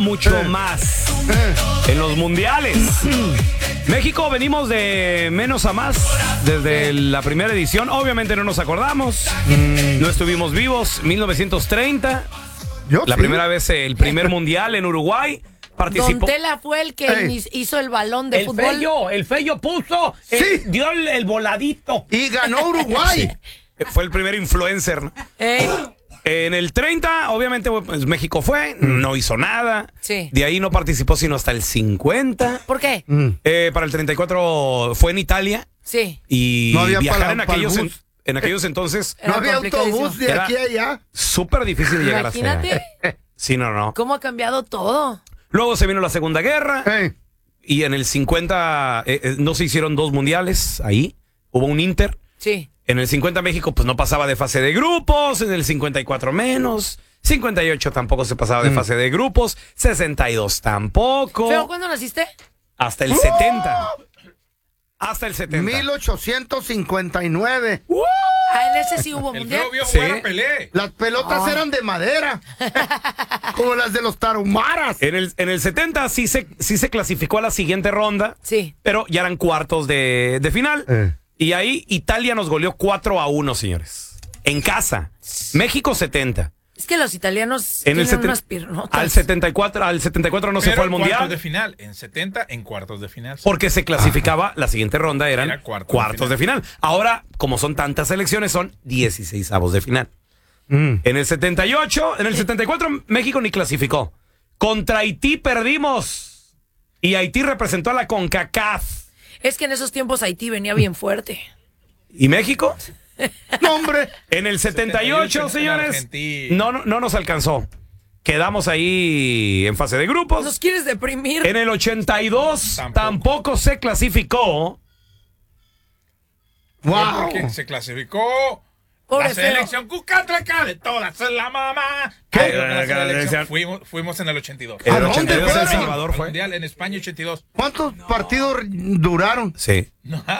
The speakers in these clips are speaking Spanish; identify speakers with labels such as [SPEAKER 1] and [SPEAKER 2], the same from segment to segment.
[SPEAKER 1] mucho más en los mundiales. México venimos de menos a más desde la primera edición. Obviamente no nos acordamos. No estuvimos vivos. 1930. La primera vez, el primer mundial en Uruguay. Participó.
[SPEAKER 2] Don Tela fue el que hizo el balón de fútbol.
[SPEAKER 3] El Fello puso, dio el voladito.
[SPEAKER 4] Y ganó Uruguay.
[SPEAKER 1] Sí. Fue el primer influencer, ¿no? En el 30, obviamente, pues, México fue, no hizo nada.
[SPEAKER 2] Sí.
[SPEAKER 1] De ahí no participó sino hasta el 50.
[SPEAKER 2] ¿Por qué?
[SPEAKER 1] Para el 34 fue en Italia.
[SPEAKER 2] Sí.
[SPEAKER 1] Y
[SPEAKER 4] no había
[SPEAKER 1] viajar
[SPEAKER 4] para
[SPEAKER 1] en aquellos entonces.
[SPEAKER 4] No había autobús de aquí a allá.
[SPEAKER 1] Súper difícil de llegar
[SPEAKER 2] Imagínate.
[SPEAKER 1] Sí, no.
[SPEAKER 2] ¿Cómo ha cambiado todo?
[SPEAKER 1] Luego se vino la Segunda Guerra. Y en el 50 no se hicieron 2 mundiales ahí. Hubo un Inter.
[SPEAKER 2] Sí.
[SPEAKER 1] En el 50 México pues no pasaba de fase de grupos. En el 54 menos. 58 tampoco se pasaba de fase de grupos. 62 tampoco.
[SPEAKER 2] ¿Pero cuándo naciste?
[SPEAKER 1] Hasta el 70. Hasta el 70.
[SPEAKER 4] 1859.
[SPEAKER 2] En ese sí hubo mundial.
[SPEAKER 1] Sí.
[SPEAKER 4] Las pelotas eran de madera. Como las de los tarahumaras.
[SPEAKER 1] En el 70 sí se clasificó a la siguiente ronda.
[SPEAKER 2] Sí.
[SPEAKER 1] Pero ya eran cuartos de final. Y ahí Italia nos goleó 4-1, señores. En casa. México 70.
[SPEAKER 2] Es que los italianos
[SPEAKER 1] En el
[SPEAKER 2] tienen unas piernotas.
[SPEAKER 1] al 74 no se fue al mundial.
[SPEAKER 3] Cuartos de final. En 70, en cuartos de final.
[SPEAKER 1] Porque se clasificaba, la siguiente ronda eran
[SPEAKER 3] Era
[SPEAKER 1] cuartos de final. Ahora, como son tantas selecciones, son 16avos de final. En el 78, en el 74 México ni clasificó. Contra Haití perdimos. Y Haití representó a la CONCACAF.
[SPEAKER 2] Es que en esos tiempos Haití venía bien fuerte.
[SPEAKER 1] ¿Y México?
[SPEAKER 4] No, hombre.
[SPEAKER 1] En el 78, señores, no nos alcanzó. Quedamos ahí en fase de grupos.
[SPEAKER 2] ¿Nos quieres deprimir?
[SPEAKER 1] En el 82 tampoco se clasificó.
[SPEAKER 4] Wow.
[SPEAKER 3] Porque se clasificó
[SPEAKER 2] Pobre
[SPEAKER 3] la selección cucatleca de todas, es la mamá. Fuimos en el 82.
[SPEAKER 1] En el
[SPEAKER 4] ¿A dónde
[SPEAKER 1] 82 El
[SPEAKER 4] fueron?
[SPEAKER 1] Salvador
[SPEAKER 3] Al
[SPEAKER 1] fue.
[SPEAKER 3] Mundial en España 82.
[SPEAKER 4] ¿Cuántos partidos duraron?
[SPEAKER 1] Sí.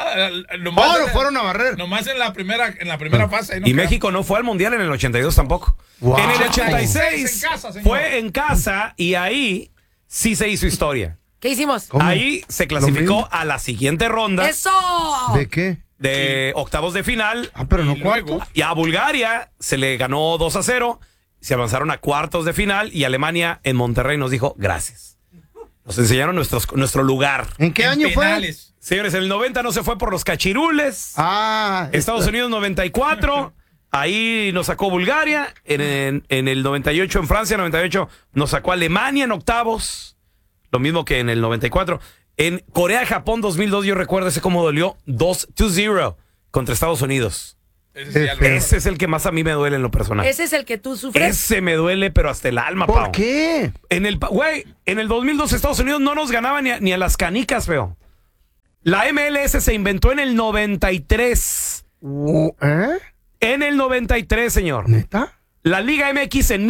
[SPEAKER 4] Fueron a barrer.
[SPEAKER 3] Nomás en la primera fase.
[SPEAKER 1] Y México no fue al mundial en el 82 tampoco.
[SPEAKER 4] Wow.
[SPEAKER 1] En el 86
[SPEAKER 3] En casa, señor.
[SPEAKER 1] fue en casa y ahí sí se hizo historia.
[SPEAKER 2] ¿Qué hicimos?
[SPEAKER 4] ¿Cómo?
[SPEAKER 1] Ahí se clasificó a la siguiente ronda
[SPEAKER 2] ¡Eso!
[SPEAKER 4] ¿De qué?
[SPEAKER 1] de octavos de final.
[SPEAKER 4] Pero no
[SPEAKER 3] Y luego,
[SPEAKER 4] cuartos.
[SPEAKER 1] Y a Bulgaria se le ganó 2-0. Se avanzaron a cuartos de final y Alemania en Monterrey nos dijo gracias. Nos enseñaron nuestro lugar.
[SPEAKER 4] ¿En qué año
[SPEAKER 3] penales.
[SPEAKER 1] Señores, en el 90 no se fue por los cachirules.
[SPEAKER 4] fue?
[SPEAKER 1] Estados Unidos 94. Ahí nos sacó Bulgaria. En el 98 en Francia, 98 nos sacó Alemania en octavos. Lo mismo que en el 94. En Corea-Japón 2002 yo recuerdo ese cómo dolió 2-0 contra Estados Unidos. Ese es el que más a mí me duele en lo personal.
[SPEAKER 2] Ese es el que tú sufres.
[SPEAKER 1] Ese me duele, pero hasta el alma,
[SPEAKER 4] ¿Por
[SPEAKER 1] Pau.
[SPEAKER 4] qué?
[SPEAKER 1] En el 2002 Estados Unidos no nos ganaba ni a las canicas, feo. La MLS se inventó en el 93. En el 93, señor.
[SPEAKER 4] ¿Neta?
[SPEAKER 1] La Liga MX en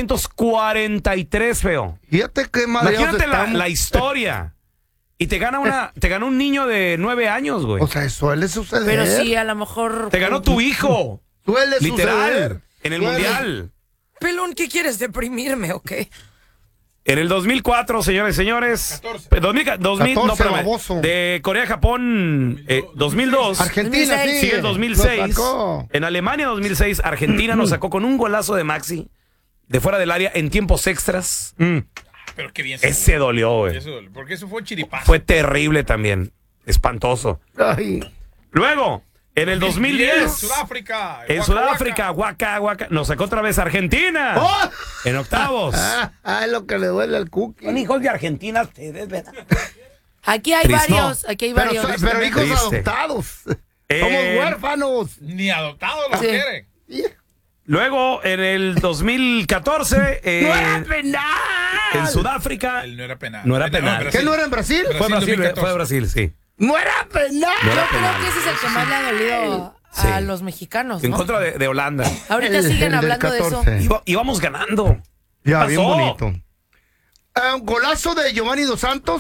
[SPEAKER 1] 1943, feo.
[SPEAKER 4] Fíjate qué madreados
[SPEAKER 1] Imagínate
[SPEAKER 4] estamos.
[SPEAKER 1] la historia. Y te gana un niño de 9 años, güey.
[SPEAKER 4] O sea, suele suceder.
[SPEAKER 2] Pero sí, a lo mejor...
[SPEAKER 1] Te ganó tu hijo.
[SPEAKER 4] Suele
[SPEAKER 1] Literal.
[SPEAKER 4] suceder.
[SPEAKER 1] En el
[SPEAKER 4] Suele.
[SPEAKER 1] mundial.
[SPEAKER 2] Pelón, ¿qué quieres? ¿Deprimirme o qué?
[SPEAKER 1] En el 2004, señores y señores.
[SPEAKER 3] 14.
[SPEAKER 1] 2000, no, espérame.
[SPEAKER 4] baboso.
[SPEAKER 1] De Corea-Japón, 2002.
[SPEAKER 4] Argentina,
[SPEAKER 2] 2006.
[SPEAKER 4] sí.
[SPEAKER 1] Sigue el
[SPEAKER 4] Lo
[SPEAKER 1] 2006.
[SPEAKER 4] sacó.
[SPEAKER 1] En Alemania, 2006, Argentina nos sacó con un golazo de Maxi de fuera del área en tiempos extras.
[SPEAKER 3] Pero qué bien.
[SPEAKER 1] Ese dolió, güey.
[SPEAKER 3] Porque eso fue chiripazo.
[SPEAKER 1] Fue terrible también. Espantoso.
[SPEAKER 4] Ay.
[SPEAKER 1] Luego, en el 2010.
[SPEAKER 3] Sudáfrica.
[SPEAKER 1] En Sudáfrica, Waka, nos sacó otra vez Argentina.
[SPEAKER 4] ¡Oh!
[SPEAKER 1] En octavos.
[SPEAKER 4] Es lo que le duele al cookie.
[SPEAKER 1] Son hijos de Argentina ustedes, ¿verdad?
[SPEAKER 2] Aquí hay
[SPEAKER 1] Triste.
[SPEAKER 2] varios, aquí hay varios.
[SPEAKER 4] Pero hijos
[SPEAKER 1] Triste.
[SPEAKER 4] adoptados. Somos huérfanos.
[SPEAKER 3] Ni adoptado lo
[SPEAKER 2] Sí.
[SPEAKER 3] quiere.
[SPEAKER 1] Luego, en el 2014,
[SPEAKER 4] ¡No era penal!
[SPEAKER 1] en Sudáfrica.
[SPEAKER 3] Él no era penal.
[SPEAKER 1] No era penal.
[SPEAKER 4] ¿Qué no era en Brasil?
[SPEAKER 1] Fue Brasil,
[SPEAKER 3] 2014.
[SPEAKER 1] fue Brasil, sí.
[SPEAKER 4] ¡No era penal!
[SPEAKER 1] No era
[SPEAKER 2] Yo creo
[SPEAKER 1] penal.
[SPEAKER 2] que ese es el que más le ha dolido
[SPEAKER 1] Sí.
[SPEAKER 2] a los mexicanos,
[SPEAKER 1] En
[SPEAKER 2] ¿no?
[SPEAKER 1] contra de Holanda.
[SPEAKER 2] Ahorita siguen
[SPEAKER 4] del
[SPEAKER 2] hablando de eso.
[SPEAKER 4] 14.
[SPEAKER 1] Íbamos ganando.
[SPEAKER 4] Ya,
[SPEAKER 1] ¿Qué
[SPEAKER 4] bien
[SPEAKER 1] pasó?
[SPEAKER 4] bonito. Un golazo de Giovanni Dos Santos.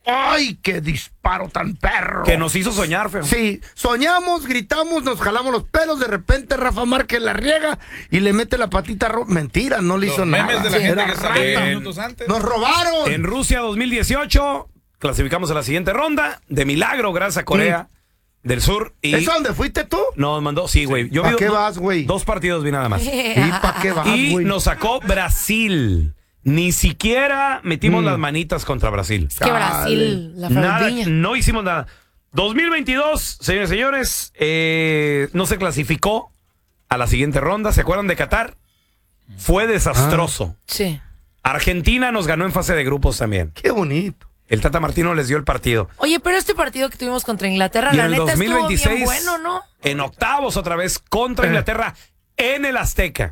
[SPEAKER 4] ¡Ay, qué disparo tan perro!
[SPEAKER 1] Que nos hizo soñar, feo.
[SPEAKER 4] Sí, soñamos, gritamos, nos jalamos los pelos, de repente Rafa Márquez la riega y le mete la patita roja. Mentira, no le hizo nada.
[SPEAKER 3] Memes de la gente
[SPEAKER 4] Era
[SPEAKER 3] que
[SPEAKER 4] rata.
[SPEAKER 3] salió minutos antes.
[SPEAKER 4] ¡Nos robaron!
[SPEAKER 1] En Rusia 2018 clasificamos a la siguiente ronda. De milagro, gracias a Corea del Sur. Y
[SPEAKER 4] ¿Es a donde fuiste tú?
[SPEAKER 1] nos mandó, sí, güey. Yo
[SPEAKER 4] ¿Pa'
[SPEAKER 1] vi
[SPEAKER 4] qué vas, güey?
[SPEAKER 1] 2 partidos vi nada más.
[SPEAKER 4] ¿Y para qué vas,
[SPEAKER 1] Y
[SPEAKER 4] güey?
[SPEAKER 1] nos sacó Brasil. Ni siquiera metimos las manitas contra Brasil.
[SPEAKER 2] Es que Brasil, la
[SPEAKER 1] Nada,
[SPEAKER 2] fraldilla.
[SPEAKER 1] no hicimos nada. 2022, señores y señores, no se clasificó a la siguiente ronda. ¿Se acuerdan de Qatar? Fue desastroso.
[SPEAKER 2] Sí.
[SPEAKER 1] Argentina nos ganó en fase de grupos también.
[SPEAKER 4] ¡Qué bonito!
[SPEAKER 1] El Tata Martino les dio el partido.
[SPEAKER 2] Oye, pero este partido que tuvimos contra Inglaterra,
[SPEAKER 1] Y
[SPEAKER 2] la
[SPEAKER 1] en el
[SPEAKER 2] neta
[SPEAKER 1] 2026,
[SPEAKER 2] estuvo bien bueno, ¿no?
[SPEAKER 1] en octavos otra vez contra Inglaterra en el Azteca.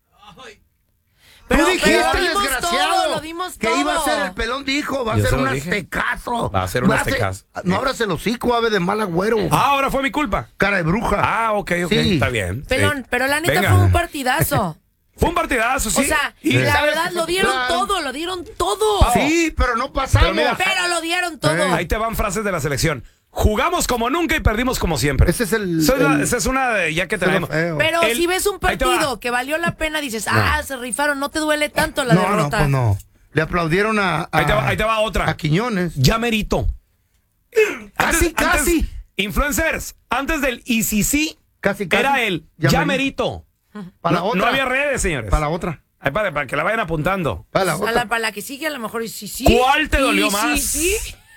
[SPEAKER 4] Tú
[SPEAKER 2] Pero
[SPEAKER 4] dijiste,
[SPEAKER 2] lo dimos
[SPEAKER 4] desgraciado,
[SPEAKER 2] todo, lo dimos
[SPEAKER 4] que
[SPEAKER 2] todo.
[SPEAKER 4] iba a ser el pelón, dijo, va a
[SPEAKER 1] Yo
[SPEAKER 4] ser
[SPEAKER 1] se
[SPEAKER 4] un
[SPEAKER 1] lo dije.
[SPEAKER 4] aztecazo.
[SPEAKER 1] Va a ser un aztecazo.
[SPEAKER 4] No abras el hocico, ave de mal agüero.
[SPEAKER 1] Ahora fue mi culpa.
[SPEAKER 4] Cara de bruja.
[SPEAKER 1] Ah, ok,
[SPEAKER 4] Sí.
[SPEAKER 1] está bien.
[SPEAKER 2] Pelón,
[SPEAKER 1] Sí.
[SPEAKER 2] pero la neta
[SPEAKER 1] Venga.
[SPEAKER 2] fue un partidazo.
[SPEAKER 1] Fue un partidazo, sí.
[SPEAKER 2] O sea,
[SPEAKER 1] Y
[SPEAKER 2] la
[SPEAKER 1] ¿sabes?
[SPEAKER 2] verdad, lo dieron todo, lo dieron todo.
[SPEAKER 4] Sí, pero no pasamos.
[SPEAKER 1] Pero mira,
[SPEAKER 2] Pero lo dieron todo.
[SPEAKER 1] Ahí te van frases de la selección. Jugamos como nunca y perdimos como siempre.
[SPEAKER 4] Ese es el...
[SPEAKER 1] Esa es una de ya que tenemos.
[SPEAKER 2] Pero
[SPEAKER 1] El-
[SPEAKER 2] si ves un
[SPEAKER 1] ahí te va.
[SPEAKER 2] partido que valió la pena, dices, se rifaron, no te duele tanto la
[SPEAKER 4] No,
[SPEAKER 2] derrota.
[SPEAKER 4] pues no. Le aplaudieron a
[SPEAKER 1] Ahí te va otra.
[SPEAKER 4] a Quiñones.
[SPEAKER 1] Ya merito.
[SPEAKER 4] Casi.
[SPEAKER 1] Influencers, antes del ICC,
[SPEAKER 4] Casi.
[SPEAKER 1] era el ya merito.
[SPEAKER 4] Para la
[SPEAKER 1] No,
[SPEAKER 4] otra.
[SPEAKER 1] no había redes, señores.
[SPEAKER 4] Para la otra.
[SPEAKER 1] Ahí para que la vayan apuntando.
[SPEAKER 4] Para la
[SPEAKER 2] A
[SPEAKER 4] otra.
[SPEAKER 2] para la que sigue, a lo mejor sí, sí.
[SPEAKER 1] ¿Cuál te dolió
[SPEAKER 2] Sí,
[SPEAKER 1] más?
[SPEAKER 2] sí.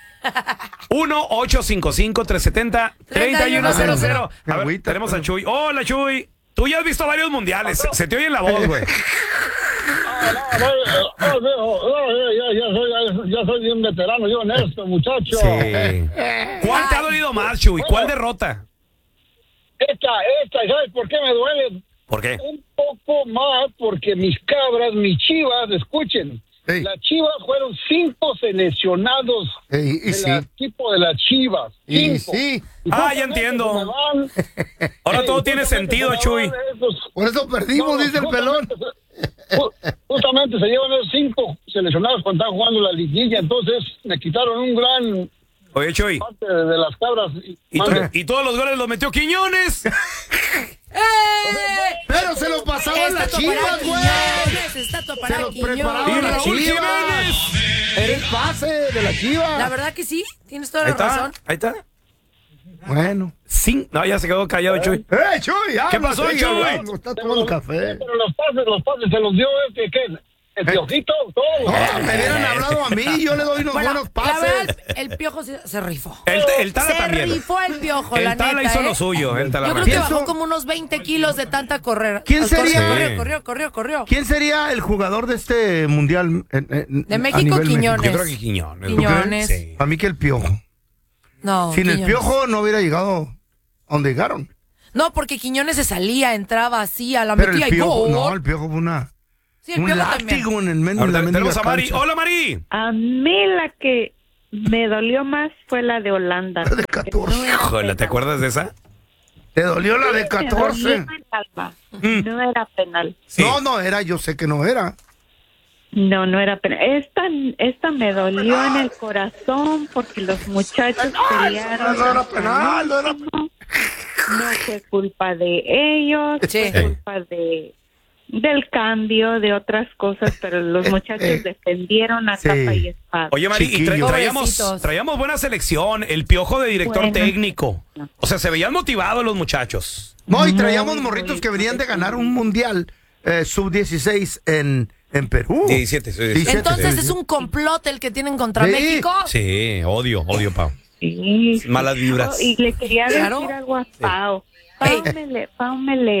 [SPEAKER 1] 1-855-370-3100.
[SPEAKER 4] Me
[SPEAKER 1] A ver,
[SPEAKER 4] agüita,
[SPEAKER 1] tenemos
[SPEAKER 4] pero-
[SPEAKER 1] a Chuy. Hola, Chuy. Tú ya has visto varios mundiales. Se te oye en la voz, güey.
[SPEAKER 5] Ya soy bien veterano, yo en esto, muchacho.
[SPEAKER 1] Sí. ¿Cuál te ha dolido más, Chuy? ¿Cuál derrota?
[SPEAKER 5] Esta, ¿sabes por qué me duele?
[SPEAKER 1] ¿Por qué?
[SPEAKER 5] Un poco más porque mis cabras, mis chivas, escuchen,
[SPEAKER 4] Ey.
[SPEAKER 5] las chivas fueron 5 seleccionados
[SPEAKER 4] Ey, y
[SPEAKER 5] del
[SPEAKER 4] sí.
[SPEAKER 5] equipo de las chivas.
[SPEAKER 4] Y
[SPEAKER 5] 5.
[SPEAKER 4] sí.
[SPEAKER 5] Y
[SPEAKER 1] Ah, ya
[SPEAKER 5] justamente
[SPEAKER 1] entiendo.
[SPEAKER 5] se me van-
[SPEAKER 1] Ahora todo
[SPEAKER 5] Ey,
[SPEAKER 1] tiene
[SPEAKER 5] justamente
[SPEAKER 1] sentido,
[SPEAKER 5] se me
[SPEAKER 1] Chuy.
[SPEAKER 5] van esos-
[SPEAKER 4] Por eso perdimos,
[SPEAKER 5] No,
[SPEAKER 4] dice el pelón.
[SPEAKER 5] Justamente se llevan esos 5 seleccionados cuando estaban jugando la liguilla, entonces me quitaron un gran
[SPEAKER 1] Oye, Chuy.
[SPEAKER 5] parte de las cabras.
[SPEAKER 1] Y todos los goles los metió Quiñones.
[SPEAKER 4] Pero se lo pasaban las chivas, güey.
[SPEAKER 2] Estatua
[SPEAKER 4] Se
[SPEAKER 2] para
[SPEAKER 4] los
[SPEAKER 2] Quiñones.
[SPEAKER 4] preparaban
[SPEAKER 1] Y
[SPEAKER 4] las
[SPEAKER 1] Raúl
[SPEAKER 4] chivas.
[SPEAKER 1] Jiménez.
[SPEAKER 4] Era el pase de la chiva.
[SPEAKER 2] La verdad que sí, tienes toda
[SPEAKER 1] Ahí
[SPEAKER 2] la
[SPEAKER 1] está.
[SPEAKER 2] razón.
[SPEAKER 1] Ahí está.
[SPEAKER 4] Bueno.
[SPEAKER 1] No, ya se quedó callado, Chuy.
[SPEAKER 4] Chuy!
[SPEAKER 1] ¿Qué pasó,
[SPEAKER 4] sigue
[SPEAKER 1] Chuy?
[SPEAKER 4] hablando, está tomando café.
[SPEAKER 5] Pero los pases se los dio ¿qué? El piojito, todo.
[SPEAKER 4] No, me hubieran hablado a mí, yo le doy unos
[SPEAKER 2] Bueno,
[SPEAKER 4] buenos
[SPEAKER 2] la verdad,
[SPEAKER 4] pases.
[SPEAKER 2] el piojo se rifó.
[SPEAKER 1] El Tala
[SPEAKER 2] Se
[SPEAKER 1] también.
[SPEAKER 2] rifó el piojo,
[SPEAKER 1] El
[SPEAKER 2] la
[SPEAKER 1] Tala
[SPEAKER 2] neta,
[SPEAKER 1] hizo
[SPEAKER 2] ¿eh?
[SPEAKER 1] lo suyo. El Tala
[SPEAKER 2] Yo creo
[SPEAKER 1] Ramírez.
[SPEAKER 2] que
[SPEAKER 4] Pienso-
[SPEAKER 2] bajó como unos 20 kilos de tanta correr.
[SPEAKER 4] ¿Quién sería?
[SPEAKER 2] Corrió.
[SPEAKER 4] ¿Quién sería el jugador de este mundial?
[SPEAKER 2] De México, Quiñones.
[SPEAKER 1] Yo creo que Quiñones.
[SPEAKER 2] Quiñones.
[SPEAKER 1] Sí.
[SPEAKER 4] Para mí que el piojo.
[SPEAKER 2] No,
[SPEAKER 4] Sin el
[SPEAKER 2] Quiñones.
[SPEAKER 4] piojo no hubiera llegado a donde llegaron.
[SPEAKER 2] No, porque Quiñones se salía, entraba así, a la
[SPEAKER 4] Pero
[SPEAKER 2] metía
[SPEAKER 4] el
[SPEAKER 2] y
[SPEAKER 4] piojo,
[SPEAKER 2] gol.
[SPEAKER 4] no, el piojo fue
[SPEAKER 2] Sí, el
[SPEAKER 4] un
[SPEAKER 2] piojo también.
[SPEAKER 4] látigo en el medio de
[SPEAKER 1] Ahorita
[SPEAKER 4] la mendiga
[SPEAKER 1] tenemos a Mari.
[SPEAKER 4] cancha.
[SPEAKER 1] Hola, Mari.
[SPEAKER 6] A mí la que me dolió más fue la de Holanda.
[SPEAKER 4] De 14.
[SPEAKER 1] Híjole, ¿te acuerdas de esa?
[SPEAKER 4] ¿Te dolió la de
[SPEAKER 6] Me dolió
[SPEAKER 4] 14?
[SPEAKER 6] el alma. No era penal.
[SPEAKER 1] Sí.
[SPEAKER 4] No era, yo sé que no era.
[SPEAKER 6] No era penal. Esta me dolió en el corazón porque los muchachos pelearon.
[SPEAKER 4] No era penal, no era
[SPEAKER 6] No fue culpa de ellos,
[SPEAKER 2] Sí.
[SPEAKER 6] fue culpa del cambio, de otras cosas, pero los muchachos defendieron a
[SPEAKER 4] Sí.
[SPEAKER 6] capa y espada.
[SPEAKER 1] Oye, Mari, y
[SPEAKER 4] Chiquillo.
[SPEAKER 2] Pobrecitos.
[SPEAKER 1] traíamos buena selección. El piojo de director
[SPEAKER 6] Bueno.
[SPEAKER 1] técnico. O sea, se veían motivados los muchachos.
[SPEAKER 4] No, y
[SPEAKER 6] Muy,
[SPEAKER 4] traíamos
[SPEAKER 6] muy
[SPEAKER 4] morritos que
[SPEAKER 6] bien.
[SPEAKER 4] venían de ganar un mundial sub-16 en Perú.
[SPEAKER 1] 17.
[SPEAKER 2] Entonces
[SPEAKER 4] Sí.
[SPEAKER 2] es un complot el que tienen contra
[SPEAKER 4] Sí.
[SPEAKER 2] México.
[SPEAKER 1] Sí, odio, Pau.
[SPEAKER 6] Sí,
[SPEAKER 1] Malas vibras.
[SPEAKER 6] Y le quería
[SPEAKER 2] Claro.
[SPEAKER 6] decir algo a Pau. Pau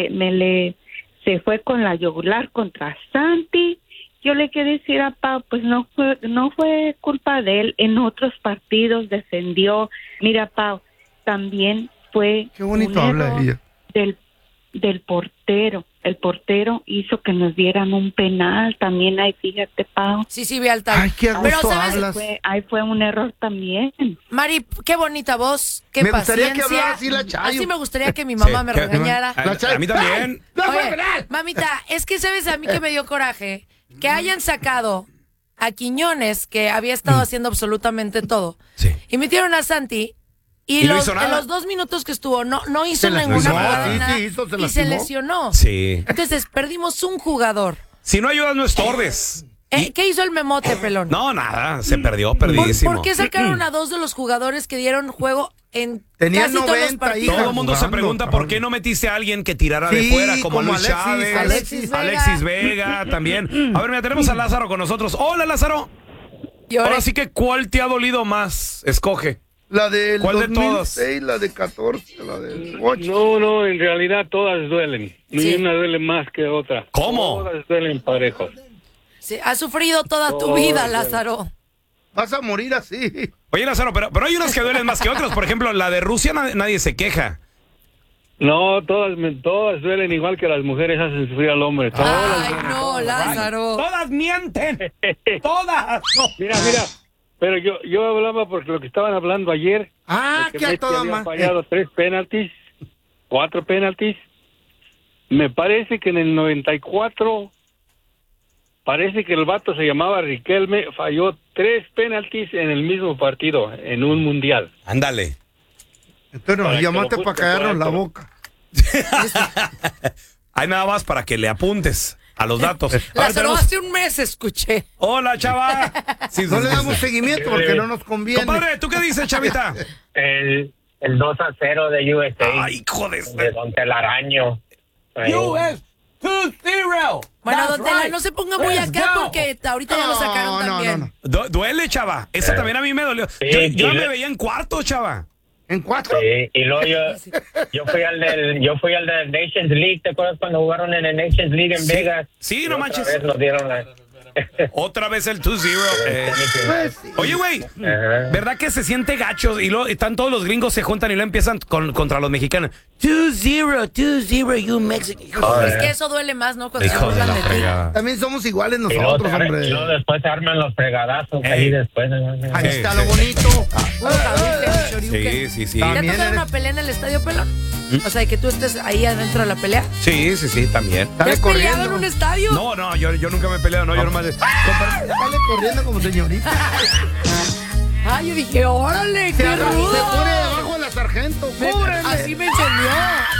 [SPEAKER 6] se fue con la yugular contra Santi. Yo le quiero decir a Pau, pues no fue culpa de él. En otros partidos defendió. Mira, Pau, también fue
[SPEAKER 4] Qué bonito
[SPEAKER 6] un
[SPEAKER 4] habla
[SPEAKER 6] error
[SPEAKER 4] ella.
[SPEAKER 6] del portero. El portero hizo que nos dieran un penal. También ahí, fíjate, Pau.
[SPEAKER 2] Sí, ve al tal.
[SPEAKER 4] Ay, qué a
[SPEAKER 2] Pero,
[SPEAKER 4] gusto
[SPEAKER 2] ¿sabes?
[SPEAKER 4] hablas.
[SPEAKER 6] Ahí fue un error también.
[SPEAKER 2] Mari, qué bonita voz, qué
[SPEAKER 4] Me gustaría
[SPEAKER 2] paciencia.
[SPEAKER 4] que hablara así la Chayo.
[SPEAKER 2] Así me gustaría que mi mamá me
[SPEAKER 1] que-
[SPEAKER 2] regañara.
[SPEAKER 1] A mí también.
[SPEAKER 4] ¡No fue
[SPEAKER 2] Oye,
[SPEAKER 4] penal!
[SPEAKER 2] mamita, es que sabes a mí que me dio coraje que hayan sacado a Quiñones, que había estado haciendo absolutamente todo.
[SPEAKER 1] Sí.
[SPEAKER 2] Y metieron a Santi. Y
[SPEAKER 1] no hizo nada.
[SPEAKER 2] en los 2 minutos que estuvo, no hizo
[SPEAKER 4] Se
[SPEAKER 2] ninguna
[SPEAKER 4] lastimó,
[SPEAKER 2] jugada,
[SPEAKER 4] sí,
[SPEAKER 2] nada,
[SPEAKER 4] sí hizo, se
[SPEAKER 2] y se
[SPEAKER 4] lastimó.
[SPEAKER 2] lesionó.
[SPEAKER 1] Sí.
[SPEAKER 2] Entonces, perdimos un jugador.
[SPEAKER 1] Si no ayudas, no estorbes.
[SPEAKER 2] ¿Qué hizo el memote, pelón?
[SPEAKER 1] No, nada, se perdió, perdidísimo.
[SPEAKER 2] ¿Por qué sacaron a 2 de los jugadores que dieron juego en
[SPEAKER 4] Tenían
[SPEAKER 2] casi todos los
[SPEAKER 4] 90
[SPEAKER 2] partidos?
[SPEAKER 1] Todo el mundo se
[SPEAKER 4] jugando,
[SPEAKER 1] pregunta por qué no metiste a alguien que tirara de
[SPEAKER 4] Sí,
[SPEAKER 1] fuera, como
[SPEAKER 4] como
[SPEAKER 1] Luis
[SPEAKER 4] Alexis,
[SPEAKER 1] Chávez,
[SPEAKER 2] Alexis
[SPEAKER 1] Vega también. A ver, mira, tenemos a Lázaro con nosotros. Hola, Lázaro.
[SPEAKER 2] Lloré.
[SPEAKER 1] Ahora sí que, ¿cuál te ha dolido más? Escoge.
[SPEAKER 4] La del
[SPEAKER 1] ¿Cuál de
[SPEAKER 4] 2006, la de 14, la de 8.
[SPEAKER 7] No, en realidad todas duelen. Ni
[SPEAKER 2] Sí.
[SPEAKER 7] una duele más que otra.
[SPEAKER 1] ¿Cómo?
[SPEAKER 7] Todas duelen parejos.
[SPEAKER 2] Sí, has sufrido toda tu vida, Lázaro.
[SPEAKER 4] Vas a morir así.
[SPEAKER 1] Oye, Lázaro, pero hay unas que duelen más que otras. Por ejemplo, la de Rusia nadie se queja.
[SPEAKER 7] No, todas duelen igual que las mujeres hacen sufrir al hombre.
[SPEAKER 2] Ay, no, Lázaro.
[SPEAKER 1] Todas mienten. Todas. No.
[SPEAKER 7] Mira, pero yo hablaba porque lo que estaban hablando ayer,
[SPEAKER 4] Ah,
[SPEAKER 7] que
[SPEAKER 4] que a
[SPEAKER 7] Messi
[SPEAKER 4] toda
[SPEAKER 7] había
[SPEAKER 4] más.
[SPEAKER 7] fallado 3 penaltis, 4 penaltis. Me parece que en el 94, parece que el vato se llamaba Riquelme, falló 3 penaltis en el mismo partido, en un mundial.
[SPEAKER 1] Ándale.
[SPEAKER 4] Entonces nos
[SPEAKER 7] Para que
[SPEAKER 4] llamaste
[SPEAKER 7] lo
[SPEAKER 4] para
[SPEAKER 7] busque
[SPEAKER 4] callarnos
[SPEAKER 7] por
[SPEAKER 4] la
[SPEAKER 7] esto.
[SPEAKER 4] boca.
[SPEAKER 1] Hay nada más para que le apuntes a los datos. A ver,
[SPEAKER 2] Lázaro,
[SPEAKER 1] tenemos-
[SPEAKER 2] hace un mes escuché.
[SPEAKER 1] Hola, chava. Sí,
[SPEAKER 4] No le damos seguimiento porque no nos conviene.
[SPEAKER 1] Compadre, ¿tú qué dices, chavita?
[SPEAKER 8] El 2-0 de USA.
[SPEAKER 1] Ay, hijo de...
[SPEAKER 8] De Don Telaraño. Ahí.
[SPEAKER 1] US 2-0.
[SPEAKER 2] Bueno, don Tela, no se ponga muy acá porque ahorita ya lo sacaron también.
[SPEAKER 1] Duele, chava. Eso también a mí me dolió.
[SPEAKER 8] Sí,
[SPEAKER 1] Yo
[SPEAKER 8] sí,
[SPEAKER 1] me veía en cuarto, chava.
[SPEAKER 4] ¿En 4?
[SPEAKER 8] Sí, y luego yo fui al del Nations League. ¿Te acuerdas cuando jugaron en el Nations League en
[SPEAKER 1] Sí.
[SPEAKER 8] Vegas?
[SPEAKER 1] Sí,
[SPEAKER 8] Y
[SPEAKER 1] no
[SPEAKER 8] otra
[SPEAKER 1] manches.
[SPEAKER 8] vez nos dieron la...
[SPEAKER 1] Otra vez el 2-0.
[SPEAKER 4] Pues sí.
[SPEAKER 1] Oye, güey,
[SPEAKER 8] Ajá.
[SPEAKER 1] ¿verdad que se siente gacho? Y luego están todos los gringos se juntan y lo empiezan contra los mexicanos. 2-0, you Mexican.
[SPEAKER 2] Es que eso duele más, ¿no? Cuando se
[SPEAKER 1] Hijo de
[SPEAKER 2] burlan
[SPEAKER 1] la
[SPEAKER 2] de ti.
[SPEAKER 1] fregada.
[SPEAKER 4] También somos iguales
[SPEAKER 8] Y luego,
[SPEAKER 4] nosotros, hombre.
[SPEAKER 8] y luego después se arman los fregadazos ahí después.
[SPEAKER 4] Ahí
[SPEAKER 1] Sí,
[SPEAKER 4] está
[SPEAKER 1] sí.
[SPEAKER 4] lo bonito.
[SPEAKER 2] Puro Hadouken, Shoryuken.
[SPEAKER 1] Sí.
[SPEAKER 2] ¿Te ha
[SPEAKER 4] También
[SPEAKER 2] tocado
[SPEAKER 4] eres-
[SPEAKER 2] una pelea en el estadio, pelón? O sea, que tú estés ahí adentro de la pelea.
[SPEAKER 1] Sí, también.
[SPEAKER 2] ¿Te
[SPEAKER 4] Sale
[SPEAKER 2] has peleado en
[SPEAKER 4] corriendo.
[SPEAKER 2] un estadio?
[SPEAKER 1] No, yo nunca me he peleado, no, yo nomás... Compadre,
[SPEAKER 4] Sale corriendo como señorita.
[SPEAKER 2] Ay, yo dije, órale,
[SPEAKER 4] Se
[SPEAKER 2] qué
[SPEAKER 4] pone
[SPEAKER 2] rudo.
[SPEAKER 4] debajo de la sargento. ¡Cúbreme!
[SPEAKER 2] Así me enseñó.